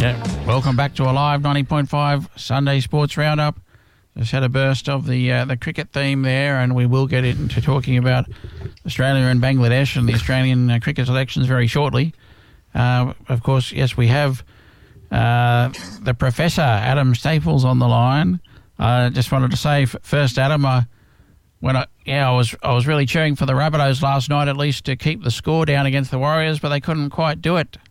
Yeah, welcome back to a live 90.5 Sunday Sports Roundup. Just had a burst of the cricket theme there, and we will get into talking about Australia and Bangladesh and the Australian cricket selections very shortly. Of course, yes, we have the Professor, Adam Staples, on the line. I just wanted to say first, Adam, I was really cheering for the Rabbitohs last night, at least to keep the score down against the Warriors, but they couldn't quite do it.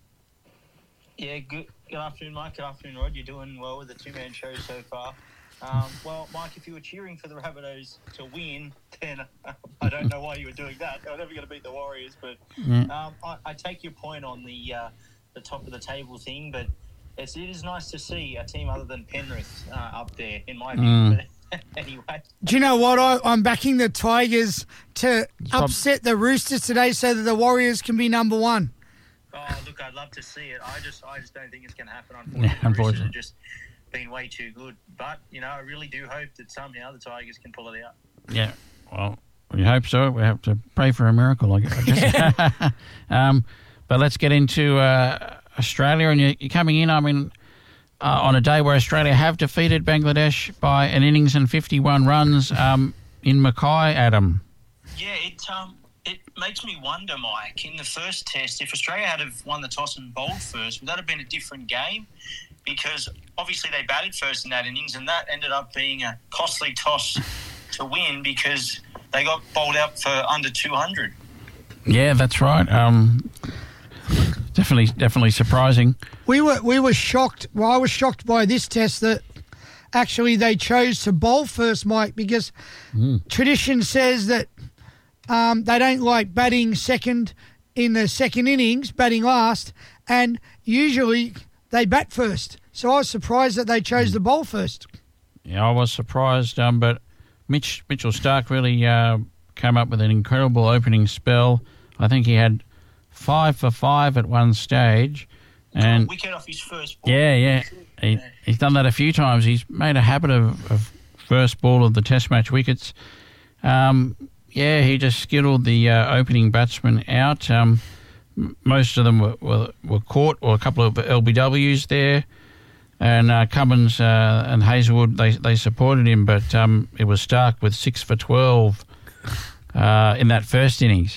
Yeah, good afternoon, Mike. Good afternoon, Rod. You're doing well with the two-man show so far. Well, Mike, if you were cheering for the Rabbitohs to win, then I don't know why you were doing that. They're never going to beat the Warriors, but I take your point on the top of the table thing, but it is nice to see a team other than Penrith up there, in my opinion. But anyway. Do you know what? I'm backing the Tigers to upset the Roosters today so that the Warriors can be number one. Oh, look, I'd love to see it. I just don't think it's going to happen, unfortunately. Yeah, unfortunately. The Roosters have just been way too good. But, I really do hope that somehow the Tigers can pull it out. Yeah, well, we hope so. We have to pray for a miracle, I guess. But let's get into Australia. And you're coming in, on a day where Australia have defeated Bangladesh by an innings and 51 runs in Mackay, Adam. Yeah, it makes me wonder, Mike, in the first test, if Australia had have won the toss and bowled first, would that have been a different game? Because obviously they batted first in that innings, and that ended up being a costly toss to win because they got bowled out for under 200. Yeah, that's right. Definitely surprising. We were shocked. Well, I was shocked by this test that actually they chose to bowl first, Mike, because tradition says that they don't like batting second in the second innings, batting last, and usually they bat first. So I was surprised that they chose to bowl first. Yeah, I was surprised, but Mitchell Starc really came up with an incredible opening spell. I think he had 5 for 5 at one stage. And wicket off his first ball. Yeah. He's done that a few times. He's made a habit of first ball of the Test match wickets. He just skittled the opening batsmen out. Most of them were caught, or a couple of LBWs there. And Cummins and Hazelwood, they supported him, but it was Starc with 6 for 12 in that first innings.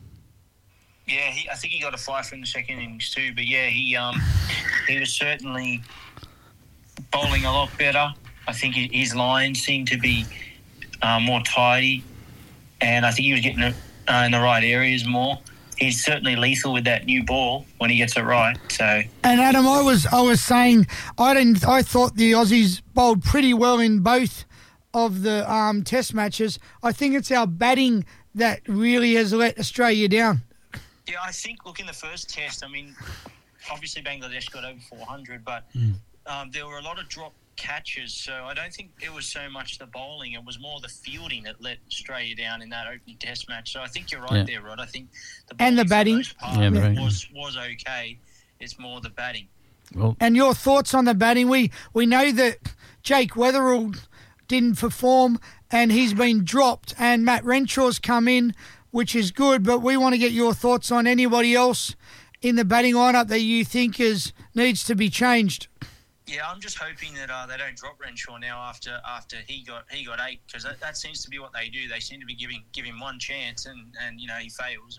Yeah, I think he got a 5 in the second innings too. But yeah, he was certainly bowling a lot better. I think his lines seemed to be more tidy, and I think he was getting it in the right areas more. He's certainly lethal with that new ball when he gets it right. So. And Adam, I was saying I thought the Aussies bowled pretty well in both of the Test matches. I think it's our batting that really has let Australia down. Yeah, I think, look, in the first test, obviously Bangladesh got over 400, but there were a lot of drop catches, so I don't think it was so much the bowling. It was more the fielding that let Australia down in that opening test match. So I think you're right there, Rod. I think the bowling and the batting was okay. It's more the batting. Well, and your thoughts on the batting? We know that Jake Weatherall didn't perform and he's been dropped, and Matt Renshaw's come in, which is good, but we want to get your thoughts on anybody else in the batting lineup that you think needs to be changed. Yeah, I'm just hoping that they don't drop Renshaw now after he got 8, because that seems to be what they do. They seem to be giving one chance and he fails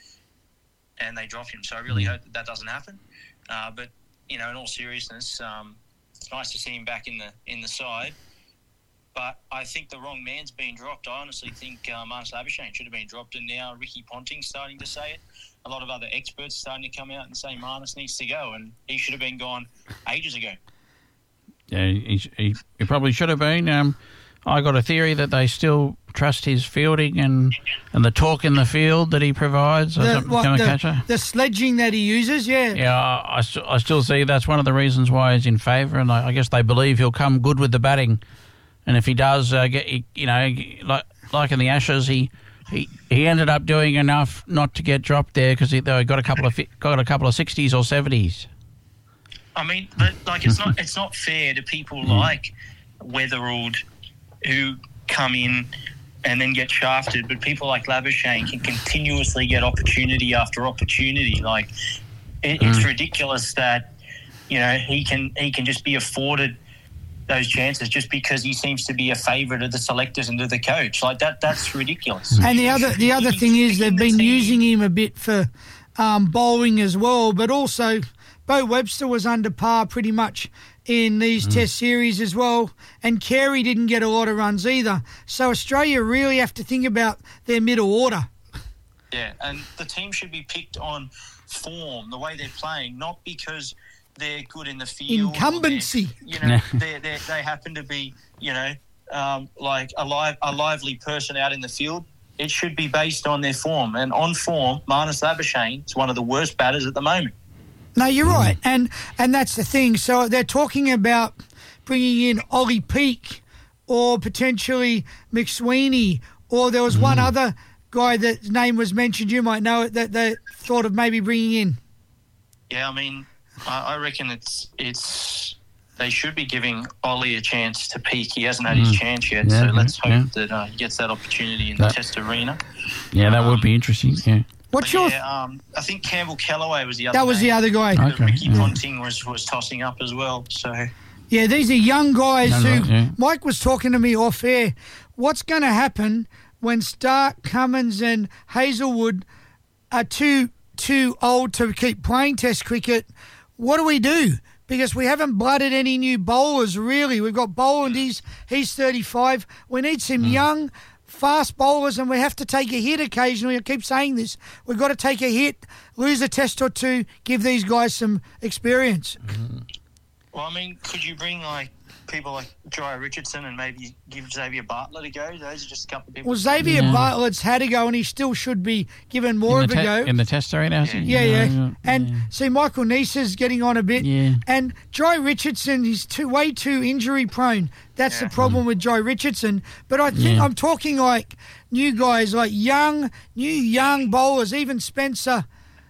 and they drop him. So I really hope that doesn't happen. But in all seriousness, it's nice to see him back in the side. But I think the wrong man's been dropped. I honestly think Marnus Labuschagne should have been dropped, and now Ricky Ponting's starting to say it. A lot of other experts starting to come out and say Marnus needs to go, and he should have been gone ages ago. Yeah, he probably should have been. I got a theory that they still trust his fielding and the talk in the field that he provides. The sledging that he uses, yeah. Yeah, I still see that's one of the reasons why he's in favour, and I guess they believe he'll come good with the batting. And if he does like in the Ashes, he ended up doing enough not to get dropped there because they got a couple of 60s or 70s. But it's not fair to people like Weatherald who come in and then get shafted, but people like Labuschagne can continuously get opportunity after opportunity. It's ridiculous that you know, he can just be afforded those chances just because he seems to be a favourite of the selectors and of the coach. Like that's ridiculous. And the other thing is they've been using him a bit for bowling as well, but also Bo Webster was under par pretty much in these Test series as well, and Carey didn't get a lot of runs either. So Australia really have to think about their middle order. Yeah, and the team should be picked on form, the way they're playing, not because they're good in the field. Incumbency. They happen to be, like a lively person out in the field. It should be based on their form. And on form, Marnus Labuschagne is one of the worst batters at the moment. No, you're right. And that's the thing. So they're talking about bringing in Ollie Peake or potentially McSweeney, or there was one other guy that's name was mentioned, you might know it, that they thought of maybe bringing in. Yeah, I mean, I reckon it's they should be giving Ollie a chance to peak. He hasn't had his chance yet, so let's hope that he gets that opportunity in the Test arena. Yeah, that would be interesting, yeah. I think Campbell Callaway was the other. That was the other guy. Okay, Ricky Ponting was tossing up as well. So yeah, these are young guys Mike was talking to me off air. What's going to happen when Stark, Cummins, and Hazelwood are too old to keep playing Test cricket? What do we do? Because we haven't blooded any new bowlers, really. We've got Boland, he's 35. We need some young, fast bowlers, and we have to take a hit occasionally. I keep saying this. We've got to take a hit, lose a test or two, give these guys some experience. Well, I mean, could you bring people like Jai Richardson and maybe give Xavier Bartlett a go? Those are just a couple of people. Well, Xavier Bartlett's had a go, and he still should be given more of a go. In the Test arena, Yeah. And see, Michael Neeser's getting on a bit. Yeah. And Jai Richardson, he's way too injury prone. That's the problem with Jai Richardson. But I think I'm talking like new guys, like young bowlers, even Spencer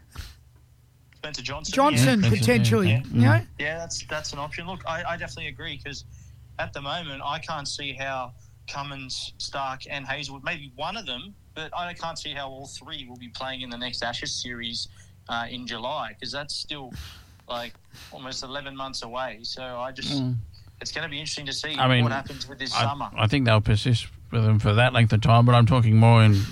Johnson potentially. Yeah, that's an option. Look, I definitely agree, because at the moment I can't see how Cummins, Stark and Hazelwood, maybe one of them, but I can't see how all three will be playing in the next Ashes series in July, because that's still like almost 11 months away. So I just it's going to be interesting to see what happens with this summer. I think they'll persist with them for that length of time, but I'm talking more in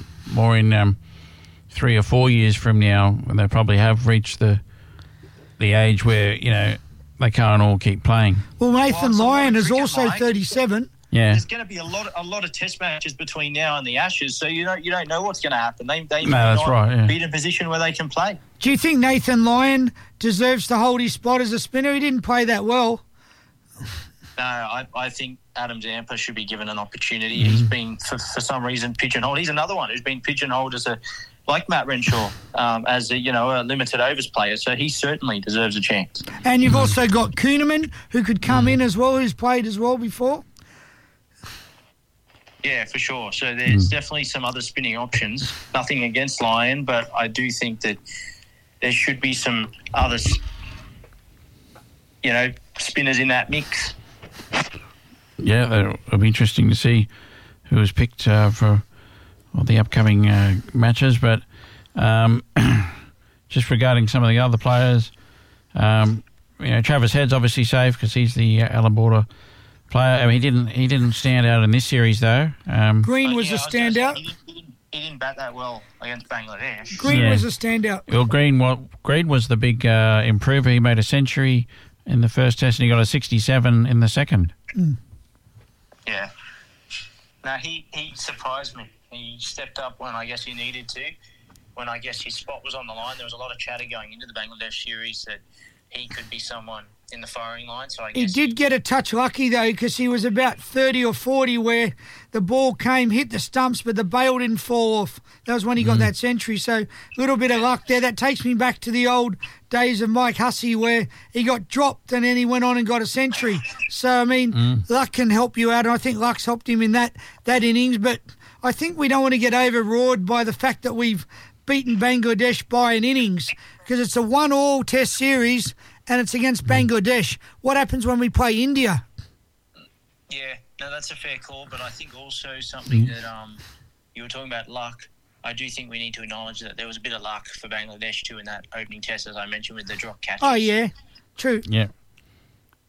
3 or 4 years from now, when they probably have reached the age where, they can't all keep playing. Well, Nathan Lyon is also 37. Yeah. There's going to be a lot of test matches between now and the Ashes, so you don't know what's going to happen. They may not be in a position where they can play. Do you think Nathan Lyon deserves to hold his spot as a spinner? He didn't play that well. No, I think Adam Zampa should be given an opportunity. He's been, for some reason, pigeonholed. He's another one who's been pigeonholed like Matt Renshaw, as a limited overs player. So he certainly deserves a chance. And you've also got Kuhneman, who could come in as well, who's played as well before. Yeah, for sure. So there's definitely some other spinning options. Nothing against Lyon, but I do think that there should be some other, spinners in that mix. Yeah, it'll be interesting to see who was picked for the upcoming matches. But just regarding some of the other players, Travis Head's obviously safe because he's the Allan Border player. I mean, he didn't stand out in this series though. Green was a standout. He didn't bat that well against Bangladesh. Green was a standout. Well, Green was the big improver. He made a century in the first test and he got a 67 in the second. Yeah. No, he surprised me. He stepped up when I guess he needed to. When I guess his spot was on the line, there was a lot of chatter going into the Bangladesh series that he could be someone in the firing line. So I guess he did get a touch lucky though, because he was about 30 or 40 where the ball hit the stumps, but the bail didn't fall off. That was when he got that century. So a little bit of luck there. That takes me back to the old days of Mike Hussey, where he got dropped and then he went on and got a century. So I mean, luck can help you out, and I think luck's helped him in that innings. But I think we don't want to get overawed by the fact that we've beaten Bangladesh by an innings, because it's a 1-1 test series and it's against Bangladesh. What happens when we play India? Yeah, no, that's a fair call, but I think also something that you were talking about luck. I do think we need to acknowledge that there was a bit of luck for Bangladesh too in that opening test, as I mentioned, with the drop catches. Oh, yeah, true. Yeah.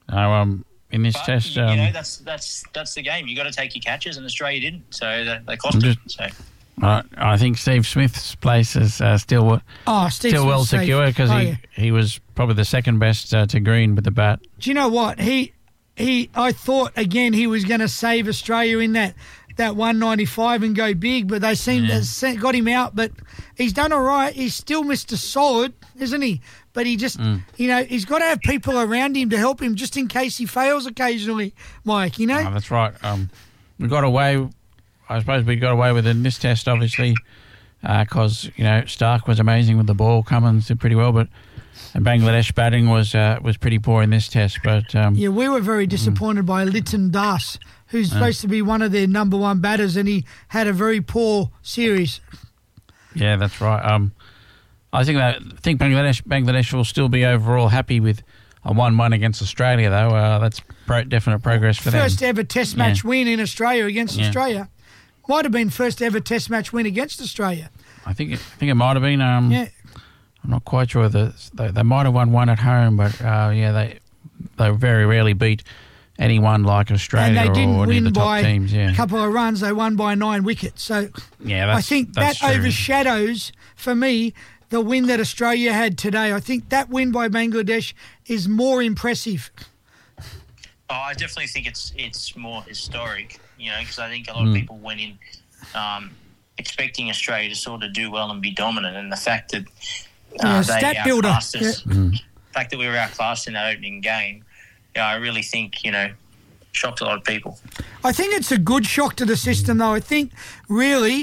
In this But, test, you know, that's the game. You got to take your catches, and Australia didn't, so they cost it. So I think Steve Smith's place is still well secure because he was probably the second best to Green with the bat. Do you know what I thought again he was going to save Australia in that 195 and go big, but they seemed to got him out. But he's done all right. He's still Mr. Solid, isn't he? But he just, you know, he's got to have people around him to help him just in case he fails occasionally, Mike, you know? Oh, that's right. We got away, I suppose we got away with it in this test, obviously, because, you know, Stark was amazing with the ball. Cummins did pretty well, and Bangladesh batting was pretty poor in this test. But we were very disappointed by Liton Das, who's supposed to be one of their number one batters, and he had a very poor series. Yeah, that's right. I think Bangladesh will still be overall happy with a 1-1 against Australia, though. That's definite progress for them. First ever Test match win in Australia against Australia. Might have been first ever Test match win against Australia. I think it might have been. I'm not quite sure. They might have won one at home, but they very rarely beat anyone like Australia, and they didn't or any win of the top by teams. A couple of runs. They won by 9 wickets. So I think that true. overshadows, for me, the win that Australia had today. I think that win by Bangladesh is more impressive. Oh, I definitely think it's more historic, you know, because I think a lot of people went in expecting Australia to sort of do well and be dominant, and the fact that they outclassed us, the fact that we were outclassed in that opening game, I really think, you know, shocked a lot of people. I think it's a good shock to the system, though. I think really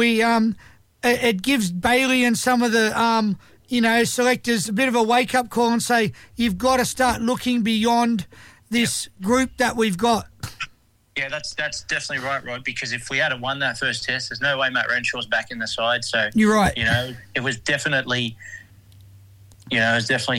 it gives Bailey and some of the selectors a bit of a wake up call and say you've got to start looking beyond this group that we've got. Yeah, that's definitely right, Rod, because if we had won that first test, there's no way Matt Renshaw's back in the side. So you're right. You know, it was definitely a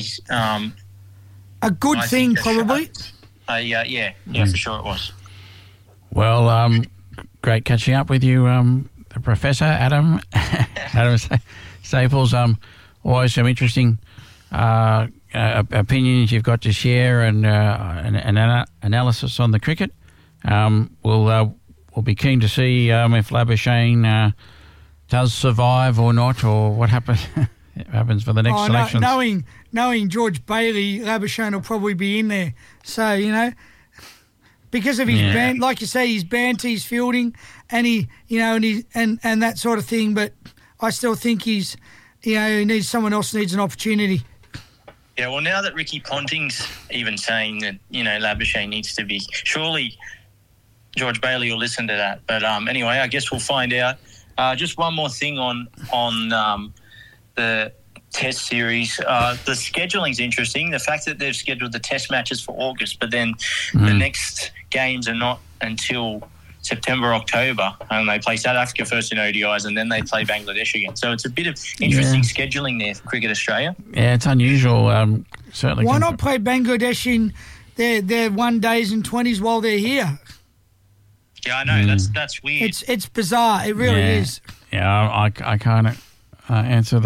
good thing, probably. For sure it was. Well, great catching up with you, Professor Adam Staples. Always some interesting opinions you've got to share and analysis on the cricket. We'll be keen to see if Labuschagne does survive or not, or what happens for the next selection. Knowing George Bailey, Labuschagne will probably be in there. So, you know, because of his band, like you say, his banter, his fielding, and and that sort of thing. But I still think he needs someone else needs an opportunity. Yeah, well, now that Ricky Ponting's even saying that, you know, Labuschagne needs to be, surely George Bailey will listen to that. But anyway, I guess we'll find out. Just one more thing on the Test series. The scheduling's interesting. The fact that they've scheduled the Test matches for August, but then the next games are not until September, October, and they play South Africa first in ODIs, and then they play Bangladesh again. So it's a bit of interesting scheduling there for Cricket Australia. Yeah, it's unusual. Certainly. Why not play Bangladesh in their 1 days and 20s while they're here? Yeah, I know. That's weird. It's bizarre. It really is. Yeah, I can't answer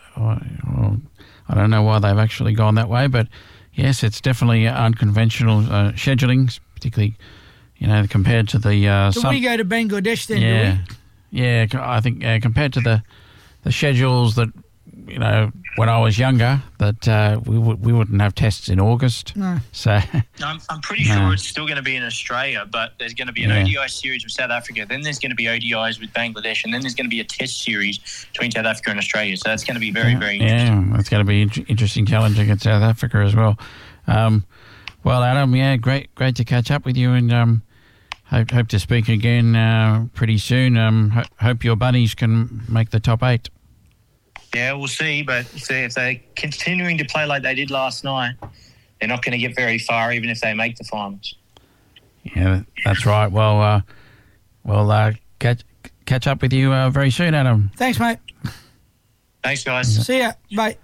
I don't know why they've actually gone that way, but yes, it's definitely unconventional scheduling, particularly, you know, compared to the. So we go to Bangladesh then, do we? Yeah, I think compared to the schedules that, you know, when I was younger, that we wouldn't have tests in August. No. So I'm pretty sure it's still going to be in Australia, but there's going to be an ODI series with South Africa. Then there's going to be ODIs with Bangladesh, and then there's going to be a Test series between South Africa and Australia. So that's going to be very, very interesting. Yeah, it's going to be interesting challenge against South Africa as well. Well, Adam, great to catch up with you, and hope to speak again pretty soon. Hope your bunnies can make the top 8. Yeah, we'll see. But if they're continuing to play like they did last night, they're not going to get very far, even if they make the finals. Yeah, that's right. Well, we'll catch up with you very soon, Adam. Thanks, mate. Thanks, guys. See ya. Bye.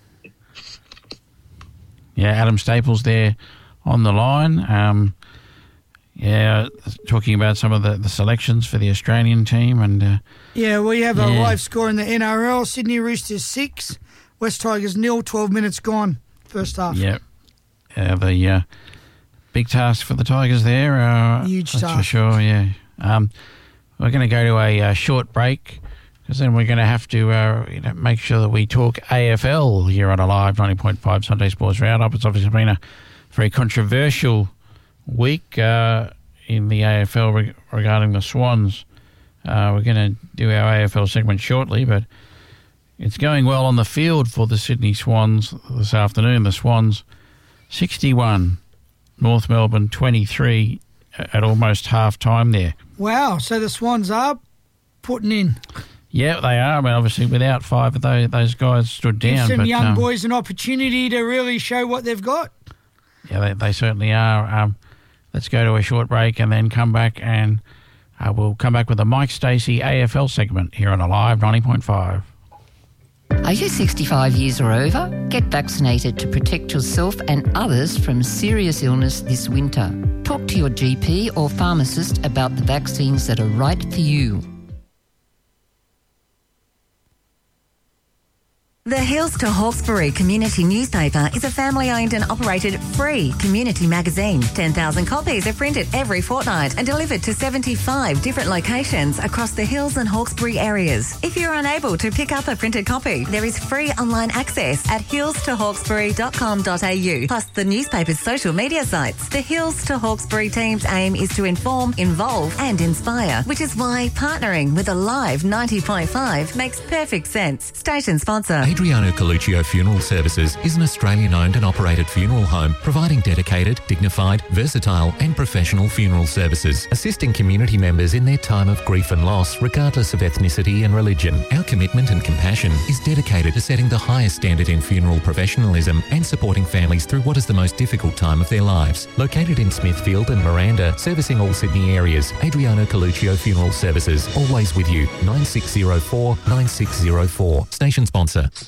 Yeah, Adam Staples there on the line. Talking about some of the selections for the Australian team. And we have a live score in the NRL. Sydney Roosters 6, West Tigers 0, 12 minutes gone, first half. Yeah. The Big task for the Tigers there. Huge that's task. for sure, yeah. We're going to go to a short break because then we're going to have to make sure that we talk AFL here on a live 90.5 Sunday Sports Roundup. It's obviously been a very controversial week in the AFL regarding the Swans. We're going to do our AFL segment shortly, but it's going well on the field for the Sydney Swans this afternoon. The Swans 61, North Melbourne 23 at almost half time there. Wow, so the Swans are putting in. Yeah, they are. I mean, obviously, without five of those guys stood down. Give some young boys an opportunity to really show what they've got. Yeah, they certainly are. Let's go to a short break and then come back, and we'll come back with a Mike Stacey AFL segment here on Alive 90.5. Are you 65 years or over? Get vaccinated to protect yourself and others from serious illness this winter. Talk to your GP or pharmacist about the vaccines that are right for you. The Hills to Hawkesbury Community Newspaper is a family-owned and operated free community magazine. 10,000 copies are printed every fortnight and delivered to 75 different locations across the Hills and Hawkesbury areas. If you're unable to pick up a printed copy, there is free online access at hillstohawkesbury.com.au, plus the newspaper's social media sites. The Hills to Hawkesbury team's aim is to inform, involve and inspire, which is why partnering with Alive 90.5 makes perfect sense. Station sponsor. Adriano Coluccio Funeral Services is an Australian-owned and operated funeral home providing dedicated, dignified, versatile and professional funeral services, assisting community members in their time of grief and loss regardless of ethnicity and religion. Our commitment and compassion is dedicated to setting the highest standard in funeral professionalism and supporting families through what is the most difficult time of their lives. Located in Smithfield and Miranda, servicing all Sydney areas, Adriano Coluccio Funeral Services, always with you. 9604 9604. Station sponsor.